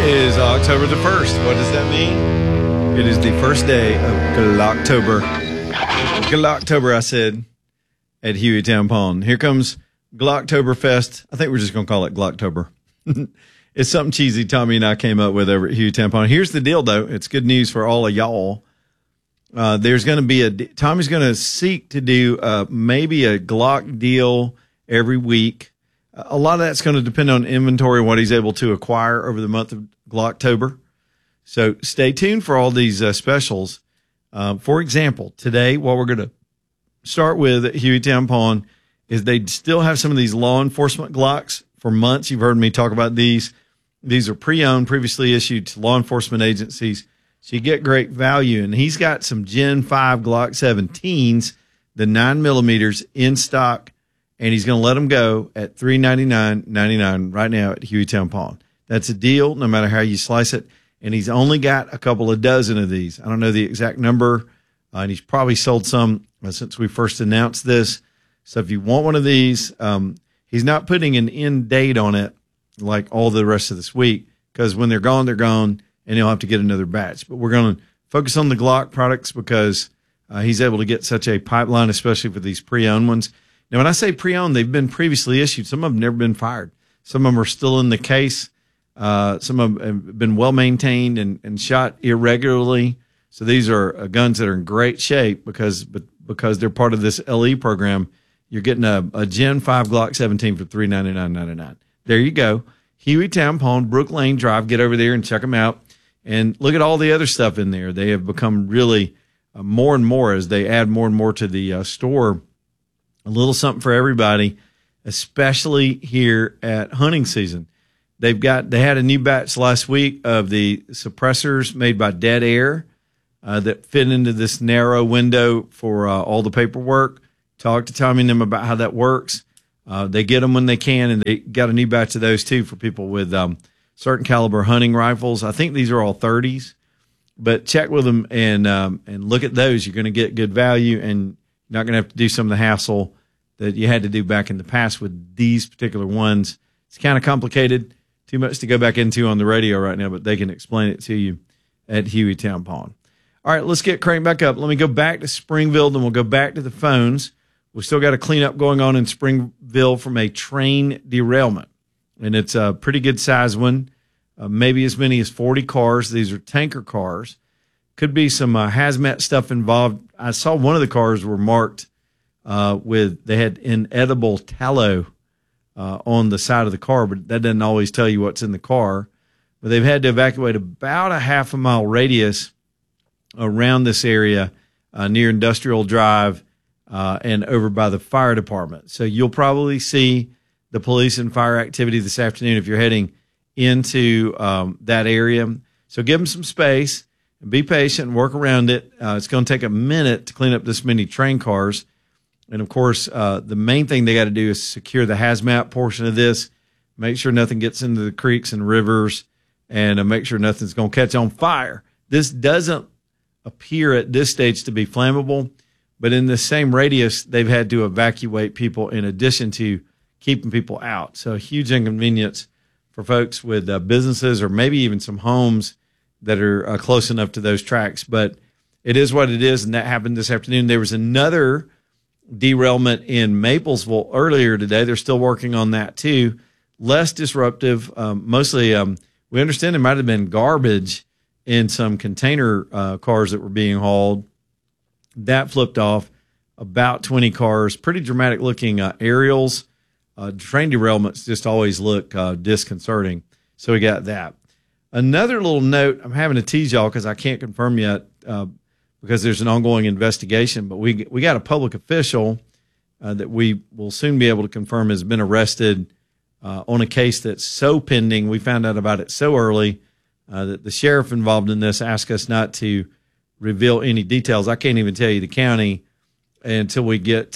is October the 1st. What does that mean? It is the first day of Glocktober. Glocktober, I said, at Hueytown Pond. Here comes Glocktoberfest. I think we're just going to call it Glocktober. It's something cheesy Tommy and I came up with over at Hueytown Pond. Here's the deal, though. It's good news for all of y'all. There's going to be Tommy's going to seek to do maybe a Glock deal every week. A lot of that's going to depend on inventory and what he's able to acquire over the month of Glocktober. So stay tuned for all these specials. For example, today, what we're going to start with at Hueytown Pond is they still have some of these law enforcement Glocks for months. You've heard me talk about these. These are pre-owned, previously issued to law enforcement agencies. So you get great value. And he's got some Gen 5 Glock 17s, the 9mm in stock. And he's going to let them go at $399.99 right now at Hueytown Pond. That's a deal, no matter how you slice it. And he's only got a couple of dozen of these. I don't know the exact number, and he's probably sold some since we first announced this. So if you want one of these, he's not putting an end date on it like all the rest of this week, because when they're gone, and he'll have to get another batch. But we're going to focus on the Glock products because he's able to get such a pipeline, especially for these pre-owned ones. Now, when I say pre-owned, they've been previously issued. Some of them have never been fired. Some of them are still in the case. Some of them have been well-maintained and shot irregularly. So these are guns that are in great shape because they're part of this LE program. You're getting a Gen 5 Glock 17 for $399.99. There you go. Hueytown Pond, Brook Lane Drive. Get over there and check them out. And look at all the other stuff in there. They have become really more and more as they add more and more to the store. A little something for everybody, especially here at hunting season. They had a new batch last week of the suppressors made by Dead Air that fit into this narrow window for all the paperwork. Talk to Tommy and them about how that works. They get them when they can, and they got a new batch of those too for people with certain caliber hunting rifles. I think these are all 30s, but check with them and look at those. You're going to get good value, and you're not going to have to do some of the hassle that you had to do back in the past with these particular ones. It's kind of complicated, too much to go back into on the radio right now, but they can explain it to you at Hueytown Pond. All right, let's get cranked back up. Let me go back to Springville, then we'll go back to the phones. We've still got a cleanup going on in Springville from a train derailment, and it's a pretty good size one, maybe as many as 40 cars. These are tanker cars. Could be some hazmat stuff involved. I saw one of the cars were marked they had inedible tallow on the side of the car, but that doesn't always tell you what's in the car. But they've had to evacuate about a half a mile radius around this area near Industrial Drive and over by the fire department. So you'll probably see the police and fire activity this afternoon if you're heading into that area. So give them some space and be patient and work around it. It's going to take a minute to clean up this many train cars. And, of course, the main thing they got to do is secure the hazmat portion of this, make sure nothing gets into the creeks and rivers, and make sure nothing's going to catch on fire. This doesn't appear at this stage to be flammable, but in the same radius, they've had to evacuate people in addition to keeping people out. So a huge inconvenience for folks with businesses or maybe even some homes that are close enough to those tracks. But it is what it is, and that happened this afternoon. There was another derailment in Maplesville earlier today. They're still working on that too. Less disruptive. Mostly, we understand there might have been garbage in some container cars that were being hauled. That flipped off. About 20 cars. Pretty dramatic looking aerials. Train derailments just always look disconcerting. So we got that. Another little note, I'm having to tease y'all because I can't confirm yet because there's an ongoing investigation, but we got a public official that we will soon be able to confirm has been arrested on a case that's so pending. We found out about it so early that the sheriff involved in this asked us not to reveal any details. I can't even tell you the county until we get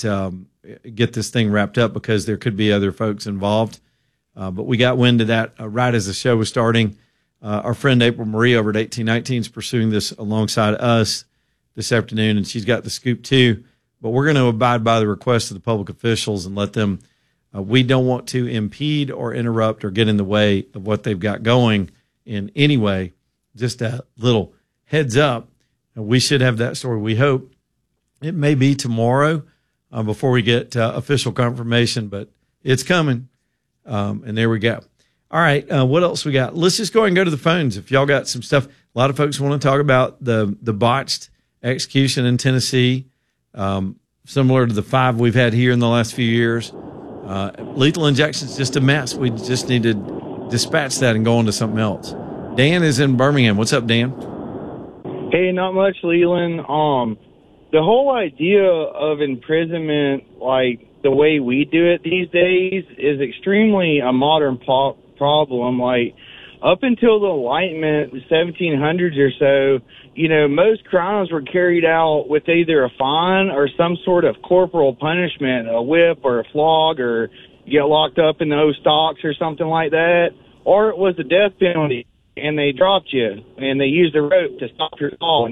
this thing wrapped up because there could be other folks involved. But we got wind of that right as the show was starting. Our friend April Marie over at 1819 is pursuing this alongside us this afternoon, and she's got the scoop too. But we're going to abide by the request of the public officials and let them. We don't want to impede or interrupt or get in the way of what they've got going in any way. Just a little heads up. We should have that story. We hope it may be tomorrow before we get official confirmation, but it's coming. And there we go. All right. What else we got? Let's just go ahead and go to the phones. If y'all got some stuff, a lot of folks want to talk about the botched execution in Tennessee, similar to the 5 we've had here in the last few years. Lethal injection is just a mess. We just need to dispatch that and go on to something else. Dan is in Birmingham. What's up, Dan? Hey, not much, Leland. The whole idea of imprisonment, like the way we do it these days, is extremely a modern problem. Like, up until the Enlightenment, the 1700s or so, you know, most crimes were carried out with either a fine or some sort of corporal punishment, a whip or a flog, or you get locked up in the stocks or something like that, or it was the death penalty, and they dropped you, and they used a rope to stop your fall.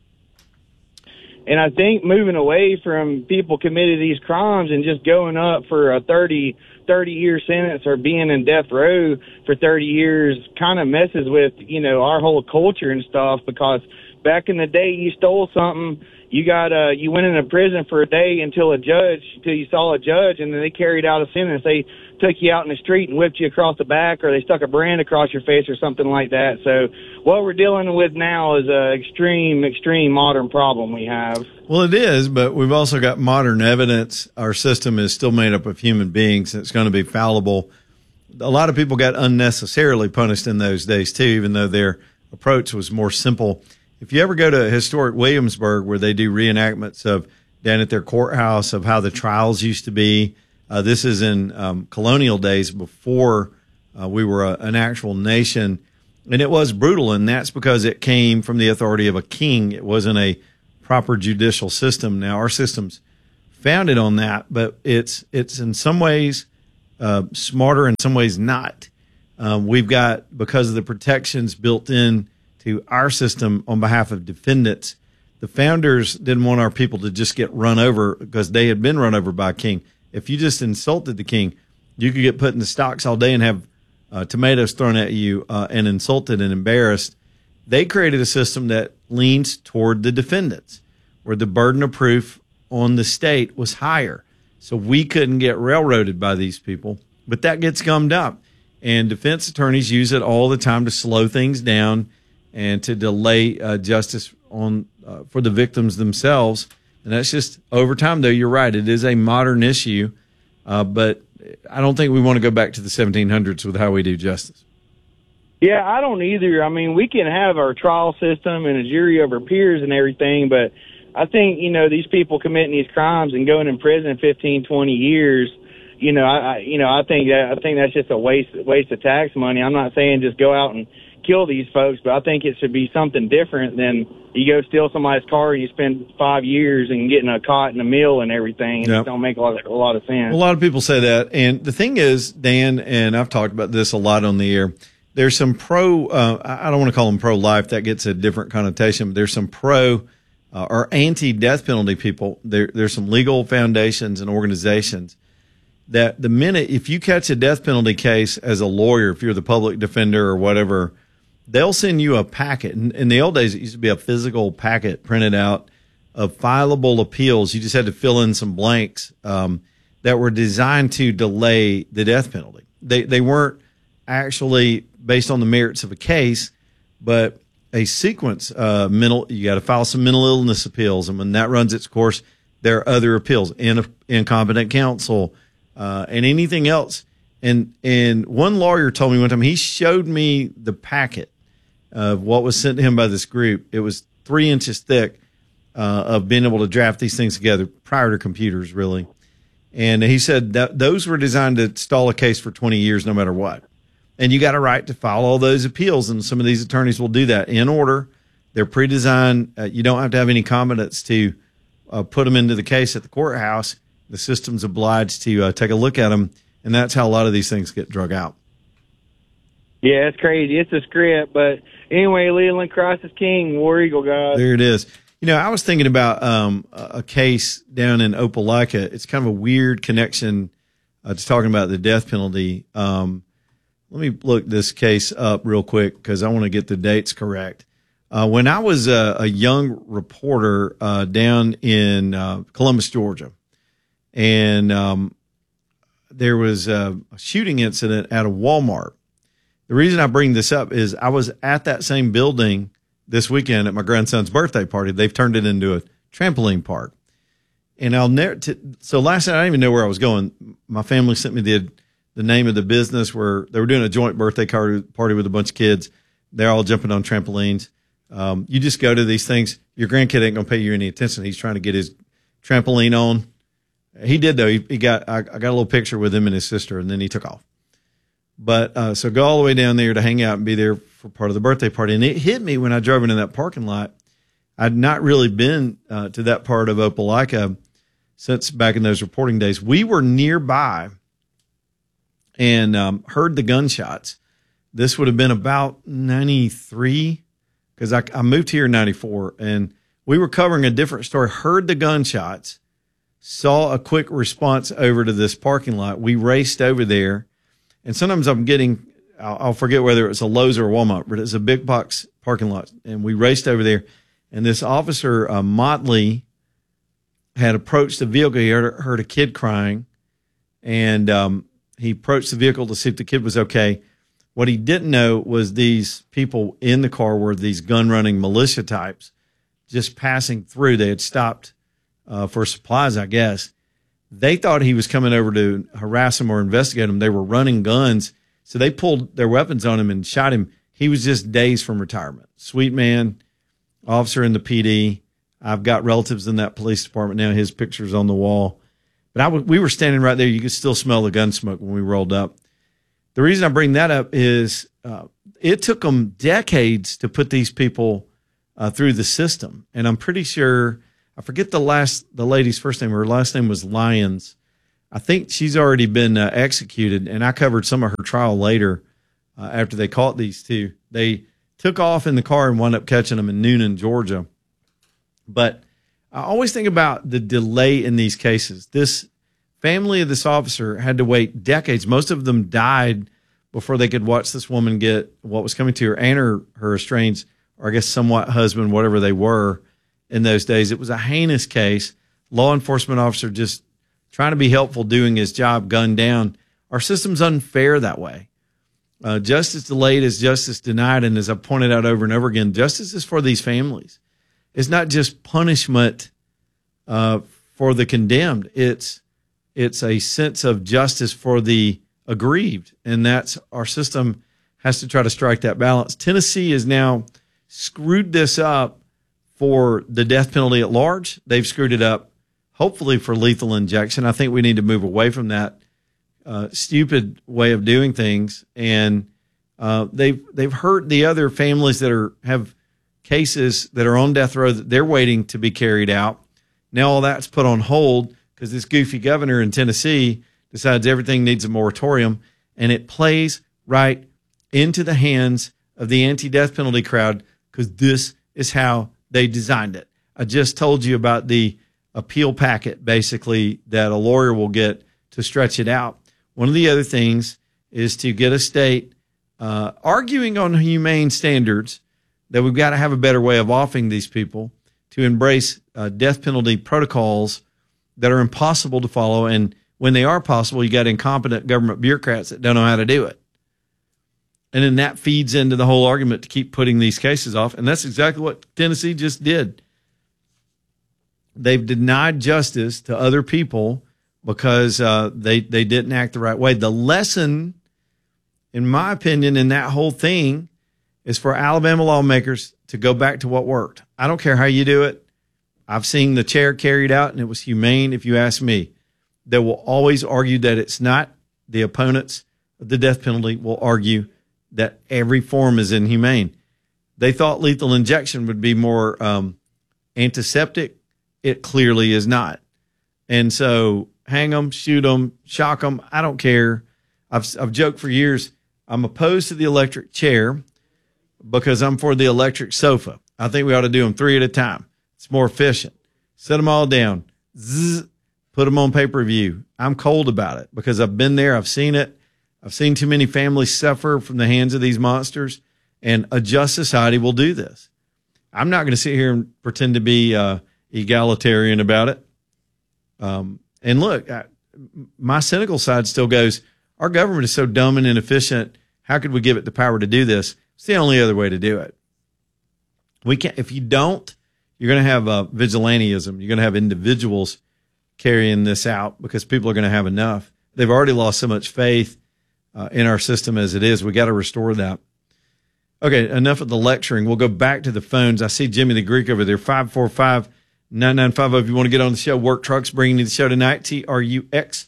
And I think moving away from people committed these crimes and just going up for a 30-year sentence or being in death row for 30 years kind of messes with, you know, our whole culture and stuff, because back in the day, you stole something, you went into prison for a day until you saw a judge, and then they carried out a sentence. They took you out in the street and whipped you across the back, or they stuck a brand across your face or something like that. So what we're dealing with now is an extreme modern problem we have. Well, it is, but we've also got modern evidence. Our system is still made up of human beings. It's going to be fallible. A lot of people got unnecessarily punished in those days, too, even though their approach was more simple. If you ever go to historic Williamsburg, where they do reenactments of down at their courthouse of how the trials used to be, this is in colonial days before we were an actual nation. And it was brutal, and that's because it came from the authority of a king. It wasn't a proper judicial system. Now, our system's founded on that, but it's in some ways smarter, in some ways not. We've got, because of the protections built in to our system on behalf of defendants, the founders didn't want our people to just get run over because they had been run over by a king. If you just insulted the king, you could get put in the stocks all day and have tomatoes thrown at you and insulted and embarrassed. They created a system that leans toward the defendants, where the burden of proof on the state was higher. So we couldn't get railroaded by these people, but that gets gummed up. And defense attorneys use it all the time to slow things down and to delay justice on for the victims themselves. And that's just over time, though. You're right. It is a modern issue, but I don't think we want to go back to the 1700s with how we do justice. Yeah, I don't either. I mean, we can have our trial system and a jury of our peers and everything, but I think, you know, these people committing these crimes and going in prison 15, 20 years, I think that's just a waste of tax money. I'm not saying just go out and kill these folks, but I think it should be something different than you go steal somebody's car and you spend 5 years and getting a cot and a meal and everything. And It don't make a lot of sense. A lot of people say that. And the thing is, Dan, and I've talked about this a lot on the air, there's some I don't want to call them pro-life. That gets a different connotation. But there's some pro or anti-death penalty people. There's some legal foundations and organizations that the minute, if you catch a death penalty case as a lawyer, if you're the public defender or whatever, they'll send you a packet. In the old days, it used to be a physical packet printed out of fileable appeals. You just had to fill in some blanks that were designed to delay the death penalty. They weren't actually based on the merits of a case, but a sequence. You got to file some mental illness appeals, and when that runs its course, there are other appeals, incompetent counsel, and anything else. And one lawyer told me one time, he showed me the packet of what was sent to him by this group. It was 3 inches thick of being able to draft these things together prior to computers, really. And he said that those were designed to stall a case for 20 years no matter what. And you got a right to file all those appeals, and some of these attorneys will do that in order. They're pre-designed. You don't have to have any competence to put them into the case at the courthouse. The system's obliged to take a look at them, and that's how a lot of these things get drug out. Yeah, it's crazy. It's a script. But anyway, Leland, Christ is King, War Eagle, guys. There it is. You know, I was thinking about a case down in Opelika. It's kind of a weird connection to talking about the death penalty. Let let me look this case up real quick because I want to get the dates correct. When I was a young reporter down in Columbus, Georgia, and there was a shooting incident at a Walmart. The reason I bring this up is I was at that same building this weekend at my grandson's birthday party. They've turned it into a trampoline park. And so last night I didn't even know where I was going. My family sent me the name of the business where they were doing a joint birthday party with a bunch of kids. They're all jumping on trampolines. You just go to these things. Your grandkid ain't going to pay you any attention. He's trying to get his trampoline on. He did though. I got a little picture with him and his sister, and then he took off. But so go all the way down there to hang out and be there for part of the birthday party. And it hit me when I drove into that parking lot. I'd not really been to that part of Opelika since back in those reporting days. We were nearby and heard the gunshots. This would have been about 93 because I moved here in 94, and we were covering a different story, heard the gunshots, saw a quick response over to this parking lot. We raced over there, and sometimes I'll forget whether it was a Lowe's or a Walmart, but it's a big box parking lot, and we raced over there, and this officer, Motley, had approached the vehicle. He heard a kid crying, and he approached the vehicle to see if the kid was okay. What he didn't know was these people in the car were these gun-running militia types just passing through. They had stopped for supplies, I guess. They thought he was coming over to harass him or investigate him. They were running guns, so they pulled their weapons on him and shot him. He was just days from retirement. Sweet man, officer in the PD. I've got relatives in that police department now. His picture's on the wall. But we were standing right there. You could still smell the gun smoke when we rolled up. The reason I bring that up is it took them decades to put these people through the system. And I'm pretty sure, I forget the lady's first name. Her last name was Lyons. I think she's already been executed, and I covered some of her trial later after they caught these two. They took off in the car and wound up catching them in Noonan, Georgia. But I always think about the delay in these cases. This family of this officer had to wait decades. Most of them died before they could watch this woman get what was coming to her and her estranged, or I guess somewhat husband, whatever they were in those days. It was a heinous case. Law enforcement officer just trying to be helpful, doing his job, gunned down. Our system's unfair that way. Justice delayed is justice denied. And as I've pointed out over and over again, justice is for these families. It's not just punishment for the condemned. It's a sense of justice for the aggrieved, and that's our system has to try to strike that balance. Tennessee has now screwed this up for the death penalty at large. They've screwed it up, hopefully, for lethal injection. I think we need to move away from that stupid way of doing things, and they've hurt the other families that have cases that are on death row that they're waiting to be carried out. Now all that's put on hold because this goofy governor in Tennessee decides everything needs a moratorium, and it plays right into the hands of the anti-death penalty crowd because this is how they designed it. I just told you about the appeal packet, basically, that a lawyer will get to stretch it out. One of the other things is to get a state arguing on humane standards that we've got to have a better way of offing these people to embrace death penalty protocols that are impossible to follow. And when they are possible, you got incompetent government bureaucrats that don't know how to do it. And then that feeds into the whole argument to keep putting these cases off. And that's exactly what Tennessee just did. They've denied justice to other people because they didn't act the right way. The lesson, in my opinion, in that whole thing is for Alabama lawmakers to go back to what worked. I don't care how you do it. I've seen the chair carried out, and it was humane, if you ask me. They will always argue that it's not. The opponents of the death penalty will argue that every form is inhumane. They thought lethal injection would be more antiseptic. It clearly is not. And so hang them, shoot them, shock them. I don't care. I've joked for years, I'm opposed to the electric chair because I'm for the electric sofa. I think we ought to do them 3 at a time. It's more efficient. Set them all down. Zzz, put them on pay-per-view. I'm cold about it because I've been there. I've seen it. I've seen too many families suffer from the hands of these monsters, and a just society will do this. I'm not going to sit here and pretend to be egalitarian about it. And look, my cynical side still goes, our government is so dumb and inefficient. How could we give it the power to do this? It's the only other way to do it. We can't. If you don't, you're going to have vigilantism. You're going to have individuals carrying this out because people are going to have enough. They've already lost so much faith in our system as it is. We got to restore that. Okay, enough of the lecturing. We'll go back to the phones. I see Jimmy the Greek over there, 545-9950. If you want to get on the show, Work Trucks bringing you the show tonight, TRUX,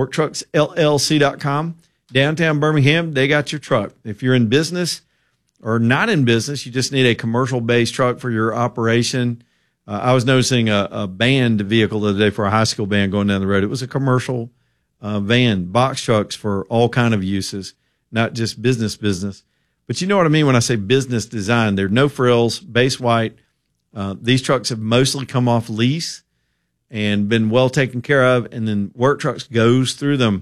WorkTrucksLLC.com. Downtown Birmingham, they got your truck. If you're in business or not in business, you just need a commercial-based truck for your operation. I was noticing a band vehicle the other day for a high school band going down the road. It was a commercial van, box trucks for all kind of uses, not just business. But you know what I mean when I say business design. There are no frills, base white. These trucks have mostly come off lease and been well taken care of. And then Work Trucks goes through them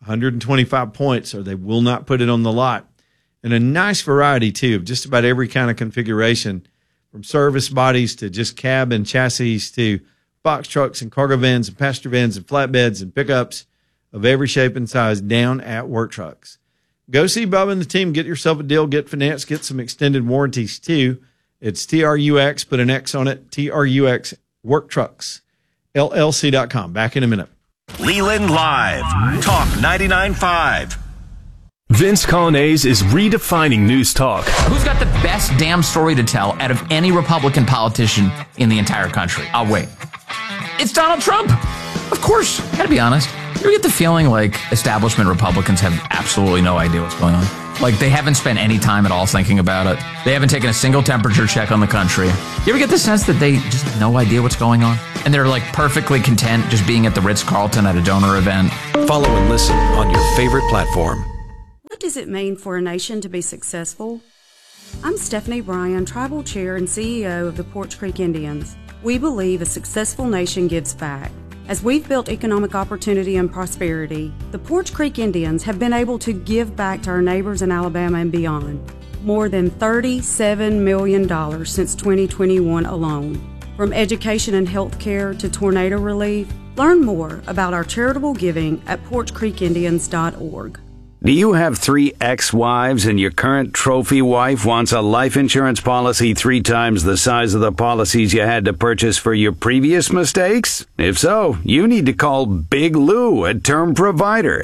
125 points, or they will not put it on the lot. And a nice variety, too, of just about every kind of configuration, from service bodies to just cab and chassis to box trucks and cargo vans and passenger vans and flatbeds and pickups of every shape and size down at Work Trucks. Go see Bubba and the team. Get yourself a deal. Get finance. Get some extended warranties, too. It's TRUX. Put an X on it. TRUX. Work Trucks. LLC.com. Back in a minute. Leland Live. Talk 99.5. Vince Colonnese is redefining news talk. Who's got the best damn story to tell out of any Republican politician in the entire country? I'll wait. It's Donald Trump. Of course. Gotta be honest. You ever get the feeling like establishment Republicans have absolutely no idea what's going on? Like they haven't spent any time at all thinking about it. They haven't taken a single temperature check on the country. You ever get the sense that they just have no idea what's going on? And they're like perfectly content just being at the Ritz-Carlton at a donor event? Follow and listen on your favorite platform. What does it mean for a nation to be successful? I'm Stephanie Bryan, Tribal Chair and CEO of the Poarch Creek Indians. We believe a successful nation gives back. As we've built economic opportunity and prosperity, the Poarch Creek Indians have been able to give back to our neighbors in Alabama and beyond. More than $37 million since 2021 alone. From education and health care to tornado relief, learn more about our charitable giving at PoarchCreekIndians.org. Do you have 3 ex-wives and your current trophy wife wants a life insurance policy 3 times the size of the policies you had to purchase for your previous mistakes? If so, you need to call Big Lou at Term Provider,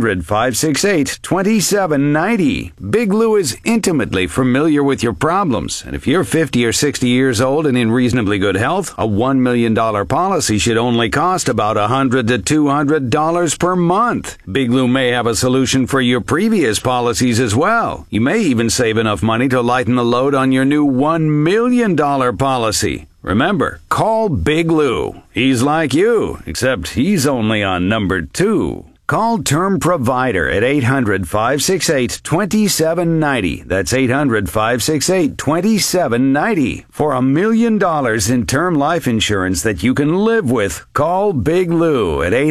800-568-2790. Big Lou is intimately familiar with your problems, and if you're 50 or 60 years old and in reasonably good health, a $1 million policy should only cost about $100 to $200 per month. Big Lou may have a solution for your previous policies as well. You may even save enough money to lighten the load on your new $1 million policy. Remember, call Big Lou. He's like you, except he's only on number 2. Call Term Provider at 800-568-2790. That's 800-568-2790. For $1 million in term life insurance that you can live with, call Big Lou at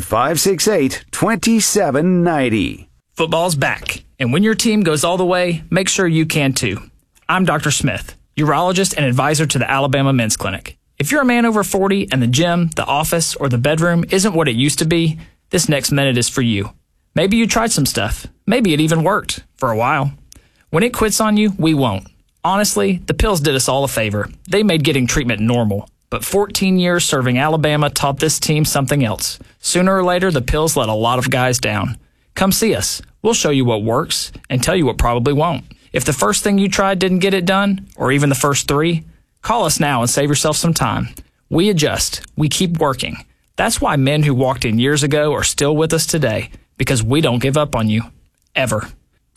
800-568-2790. Football's back, and when your team goes all the way, make sure you can too. I'm Dr. Smith, urologist and advisor to the Alabama Men's Clinic. If you're a man over 40 and the gym, the office, or the bedroom isn't what it used to be, this next minute is for you. Maybe you tried some stuff. Maybe it even worked for a while. When it quits on you, we won't. Honestly, the pills did us all a favor. They made getting treatment normal. But 14 years serving Alabama taught this team something else. Sooner or later, the pills let a lot of guys down. Come see us. We'll show you what works and tell you what probably won't. If the first thing you tried didn't get it done, or even the first 3, call us now and save yourself some time. We adjust. We keep working. That's why men who walked in years ago are still with us today, because we don't give up on you. Ever.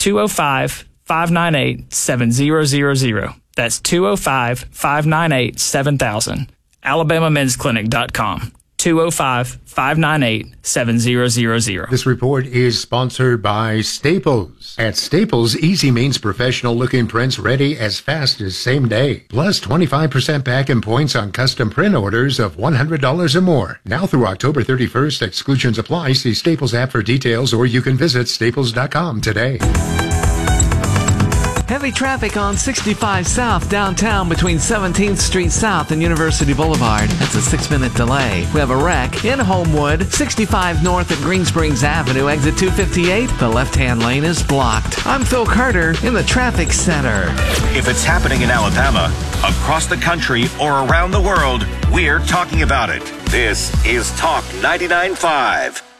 205-598-7000. That's 205-598-7000. AlabamaMen'sClinic.com. 205-598-7000. This report is sponsored by Staples. At Staples, easy means professional-looking prints ready as fast as same day. Plus 25% back in points on custom print orders of $100 or more. Now through October 31st, exclusions apply. See Staples app for details, or you can visit staples.com today. Heavy traffic on 65 South downtown between 17th Street South and University Boulevard. That's a 6-minute delay. We have a wreck in Homewood, 65 North at Green Springs Avenue, exit 258. The left-hand lane is blocked. I'm Phil Carter in the traffic center. If it's happening in Alabama, across the country, or around the world, we're talking about it. This is Talk 99.5.